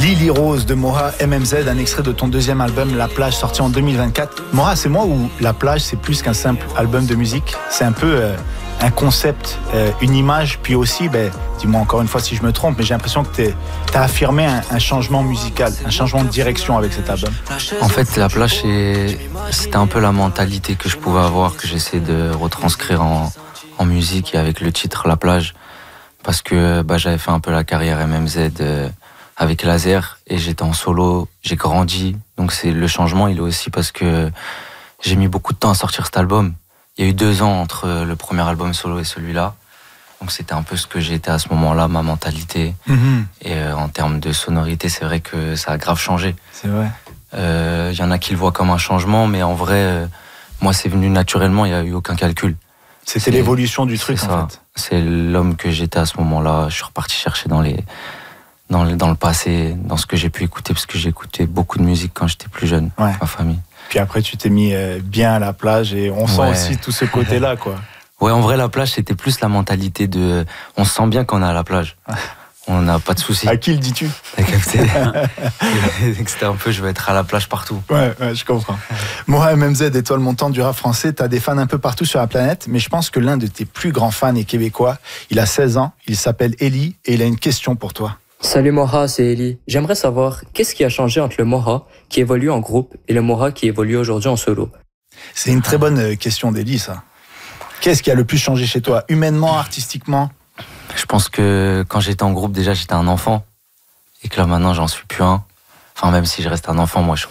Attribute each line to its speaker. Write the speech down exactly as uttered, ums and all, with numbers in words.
Speaker 1: Lily Rose de Moha M M Z, un extrait de ton deuxième album La Plage, sorti en deux mille vingt-quatre. Moha, c'est moi ou La Plage, c'est plus qu'un simple album de musique? C'est un peu euh, un concept, euh, une image, puis aussi, ben, dis-moi encore une fois si je me trompe, mais j'ai l'impression que tu as affirmé un, un changement musical, un changement de direction avec cet album.
Speaker 2: En fait, La Plage, c'est, c'était un peu la mentalité que je pouvais avoir, que j'essaie de retranscrire en, en musique et avec le titre La Plage, parce que bah, j'avais fait un peu la carrière M M Z euh, avec Laser et j'étais en solo, j'ai grandi, donc c'est le changement, il est aussi parce que j'ai mis beaucoup de temps à sortir cet album. Il y a eu deux ans entre le premier album solo et celui-là, donc c'était un peu ce que j'étais à ce moment-là, ma mentalité. Mm-hmm. Et euh, en termes de sonorité, c'est vrai que ça a grave changé.
Speaker 1: C'est vrai.
Speaker 2: Il euh, y en a qui le voient comme un changement, mais en vrai, euh, moi c'est venu naturellement, il n'y a eu aucun calcul.
Speaker 1: C'était c'est, l'évolution du truc,
Speaker 2: en
Speaker 1: ça.
Speaker 2: fait. C'est l'homme que j'étais à ce moment-là. Je suis reparti chercher dans les, dans le, dans le passé, dans ce que j'ai pu écouter, parce que j'ai écouté beaucoup de musique quand j'étais plus jeune,
Speaker 1: ouais.
Speaker 2: ma famille.
Speaker 1: Puis après, tu t'es mis bien à La Plage et on sent ouais. aussi tout ce côté-là, quoi.
Speaker 2: Ouais, en vrai, La Plage, c'était plus la mentalité de... On se sent bien quand on est à la plage. On n'a pas de soucis.
Speaker 1: À qui le dis-tu?
Speaker 2: T'as capté. C'était un peu, je veux être à la plage partout.
Speaker 1: Ouais, ouais, je comprends. Moha M M Z, étoile montante du rap français, t'as des fans un peu partout sur la planète, mais je pense que l'un de tes plus grands fans est québécois. Il a seize ans, il s'appelle Eli et il a une question pour toi.
Speaker 3: Salut Moha, c'est Eli. J'aimerais savoir, qu'est-ce qui a changé entre le Moha qui évolue en groupe et le Moha qui évolue aujourd'hui en solo?
Speaker 1: C'est une très bonne question d'Eli, ça. Qu'est-ce qui a le plus changé chez toi, humainement, artistiquement?
Speaker 2: Je pense que quand j'étais en groupe, déjà, j'étais un enfant. Et que là, maintenant, j'en suis plus un. Enfin, même si je reste un enfant, moi, je suis